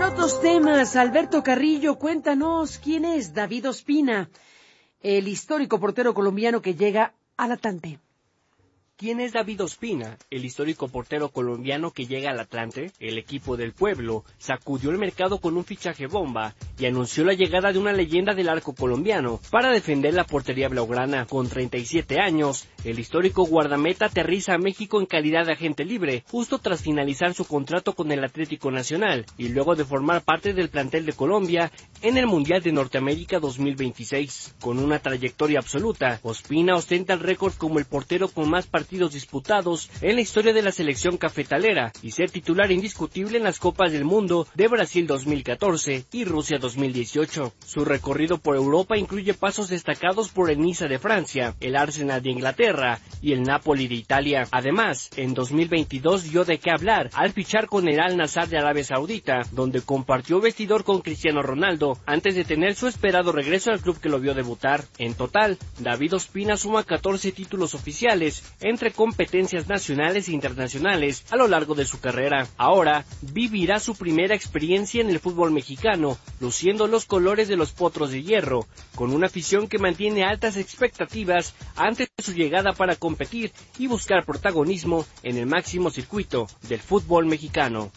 En otros temas, Alberto Carrillo, cuéntanos quién es David Ospina, el histórico portero colombiano que llega al Atlante. ¿Quién es David Ospina, el histórico portero colombiano que llega al Atlante? El equipo del pueblo sacudió el mercado con un fichaje bomba y anunció la llegada de una leyenda del arco colombiano para defender la portería blaugrana. Con 37 años, el histórico guardameta aterriza a México en calidad de agente libre, justo tras finalizar su contrato con el Atlético Nacional y luego de formar parte del plantel de Colombia en el Mundial de Norteamérica 2026. Con una trayectoria absoluta, Ospina ostenta el récord como el portero con más partidos disputados en la historia de la selección cafetalera y ser titular indiscutible en las Copas del Mundo de Brasil 2014 y Rusia 2018. Su recorrido por Europa incluye pasos destacados por el Niza de Francia, el Arsenal de Inglaterra y el Napoli de Italia. Además, en 2022 dio de qué hablar al fichar con el Al Nassr de Arabia Saudita, donde compartió vestidor con Cristiano Ronaldo antes de tener su esperado regreso al club que lo vio debutar. En total, David Ospina suma 14 títulos oficiales entre competencias nacionales e internacionales a lo largo de su carrera. Ahora vivirá su primera experiencia en el fútbol mexicano, luciendo los colores de los Potros de Hierro, con una afición que mantiene altas expectativas antes de su llegada para competir y buscar protagonismo en el máximo circuito del fútbol mexicano.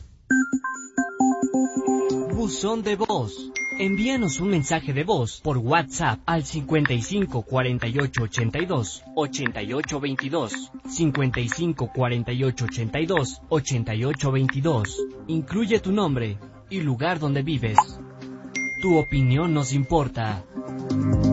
Buzón de voz. Envíanos un mensaje de voz por WhatsApp al 55 48 82 88 22. 55 48 82 88 22. Incluye tu nombre y lugar donde vives. Tu opinión nos importa.